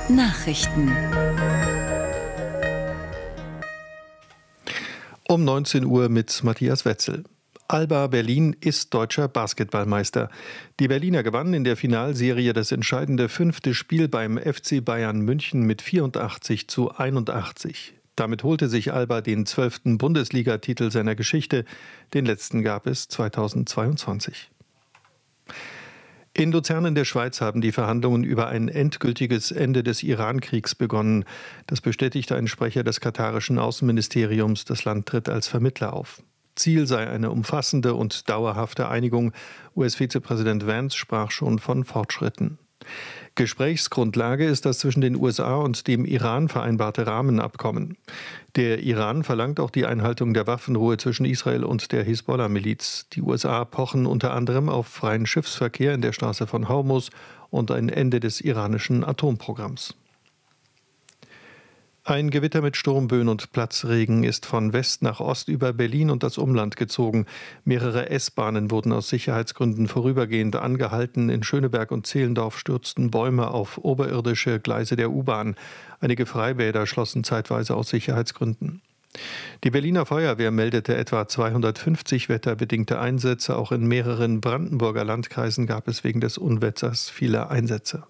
Nachrichten. Um 19 Uhr mit Matthias Wetzel. Alba Berlin ist deutscher Basketballmeister. Die Berliner gewannen in der Finalserie das entscheidende 5. Spiel beim FC Bayern München mit 84:81. Damit holte sich Alba den 12. Bundesligatitel seiner Geschichte. Den letzten gab es 2022. In Luzern in der Schweiz haben die Verhandlungen über ein endgültiges Ende des Iran-Kriegs begonnen. Das bestätigte ein Sprecher des katarischen Außenministeriums. Das Land tritt als Vermittler auf. Ziel sei eine umfassende und dauerhafte Einigung. US-Vizepräsident Vance sprach schon von Fortschritten. Gesprächsgrundlage ist das zwischen den USA und dem Iran vereinbarte Rahmenabkommen. Der Iran verlangt auch die Einhaltung der Waffenruhe zwischen Israel und der Hisbollah-Miliz. Die USA pochen unter anderem auf freien Schiffsverkehr in der Straße von Hormuz und ein Ende des iranischen Atomprogramms. Ein Gewitter mit Sturmböen und Platzregen ist von West nach Ost über Berlin und das Umland gezogen. Mehrere S-Bahnen wurden aus Sicherheitsgründen vorübergehend angehalten. In Schöneberg und Zehlendorf stürzten Bäume auf oberirdische Gleise der U-Bahn. Einige Freibäder schlossen zeitweise aus Sicherheitsgründen. Die Berliner Feuerwehr meldete etwa 250 wetterbedingte Einsätze. Auch in mehreren Brandenburger Landkreisen gab es wegen des Unwetters viele Einsätze.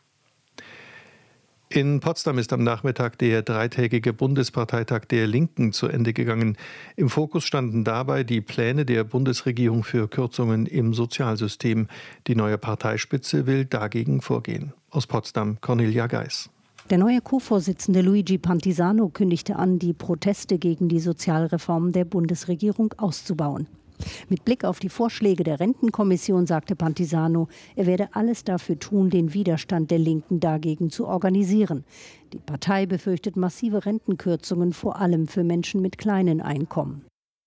In Potsdam ist am Nachmittag der dreitägige Bundesparteitag der Linken zu Ende gegangen. Im Fokus standen dabei die Pläne der Bundesregierung für Kürzungen im Sozialsystem. Die neue Parteispitze will dagegen vorgehen. Aus Potsdam Cornelia Geis. Der neue Co-Vorsitzende Luigi Pantisano kündigte an, die Proteste gegen die Sozialreformen der Bundesregierung auszubauen. Mit Blick auf die Vorschläge der Rentenkommission sagte Pantisano, er werde alles dafür tun, den Widerstand der Linken dagegen zu organisieren. Die Partei befürchtet massive Rentenkürzungen, vor allem für Menschen mit kleinen Einkommen.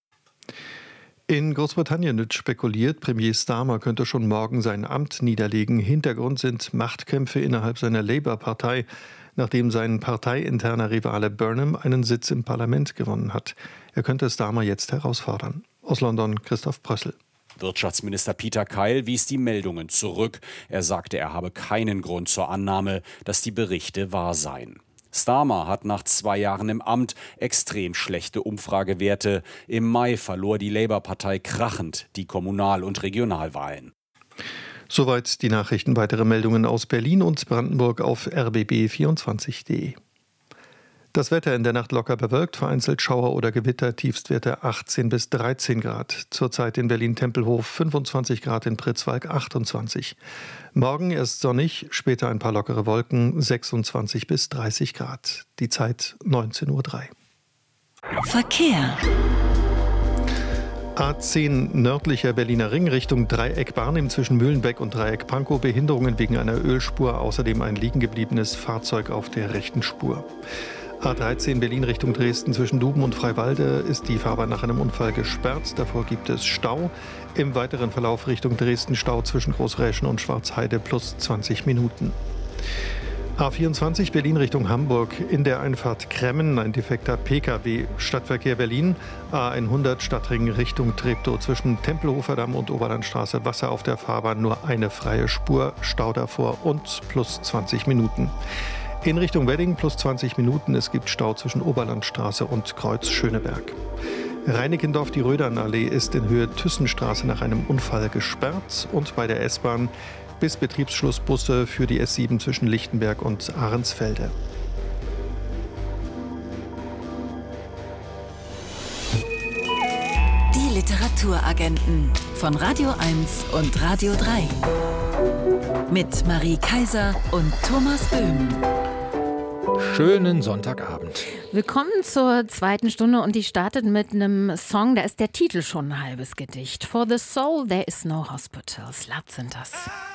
In Großbritannien wird spekuliert, Premier Starmer könnte schon morgen sein Amt niederlegen. Hintergrund sind Machtkämpfe innerhalb seiner Labour-Partei, nachdem sein parteiinterner Rivale Burnham einen Sitz im Parlament gewonnen hat. Er könnte Starmer jetzt herausfordern. Aus London Christoph Prössel. Wirtschaftsminister Peter Keil wies die Meldungen zurück. Er sagte, er habe keinen Grund zur Annahme, dass die Berichte wahr seien. Starmer hat nach 2 Jahren im Amt extrem schlechte Umfragewerte. Im Mai verlor die Labour-Partei krachend die Kommunal- und Regionalwahlen. Soweit die Nachrichten. Weitere Meldungen aus Berlin und Brandenburg auf rbb24.de. Das Wetter in der Nacht locker bewölkt, vereinzelt Schauer oder Gewitter, Tiefstwerte 18 bis 13 Grad. Zurzeit in Berlin-Tempelhof 25 Grad, in Pritzwalk 28. Morgen erst sonnig, später ein paar lockere Wolken, 26 bis 30 Grad. Die Zeit 19:03 Uhr. Verkehr. A10 nördlicher Berliner Ring Richtung Dreieck Barnim zwischen Mühlenbeck und Dreieck Pankow. Behinderungen wegen einer Ölspur, außerdem ein liegengebliebenes Fahrzeug auf der rechten Spur. A13 Berlin Richtung Dresden zwischen Duben und Freiwalde ist die Fahrbahn nach einem Unfall gesperrt. Davor gibt es Stau. Im weiteren Verlauf Richtung Dresden Stau zwischen Großräschen und Schwarzheide plus 20 Minuten. A24 Berlin Richtung Hamburg. In der Einfahrt Kremmen ein defekter Pkw. Stadtverkehr Berlin. A100 Stadtring Richtung Treptow zwischen Tempelhofer Damm und Oberlandstraße. Wasser auf der Fahrbahn, nur eine freie Spur. Stau davor und plus 20 Minuten. In Richtung Wedding plus 20 Minuten. Es gibt Stau zwischen Oberlandstraße und Kreuz Schöneberg. Reinickendorf, die Rödernallee ist in Höhe Thyssenstraße nach einem Unfall gesperrt. Und bei der S-Bahn bis Betriebsschluss Busse für die S7 zwischen Lichtenberg und Ahrensfelde. Die Literaturagenten von Radio 1 und Radio 3. Mit Marie Kaiser und Thomas Böhm. Schönen Sonntagabend. Willkommen zur zweiten Stunde und die startet mit einem Song, da ist der Titel schon ein halbes Gedicht. For the Soul There Is No Hospitals. Laut sind das.